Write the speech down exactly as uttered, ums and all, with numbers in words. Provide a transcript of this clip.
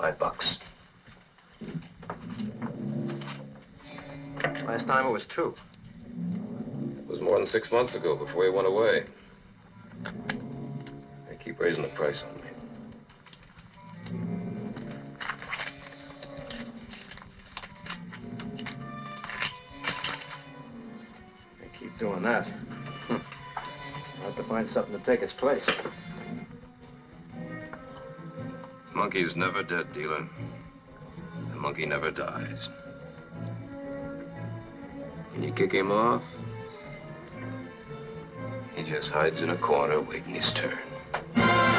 Five bucks. Last time it was two. It was more than six months ago before he went away. They keep raising the price on me. They keep doing that. I'll have to find something to take its place. Monkey's never dead, dealer. The monkey never dies. When you kick him off, he just hides in a corner waiting his turn.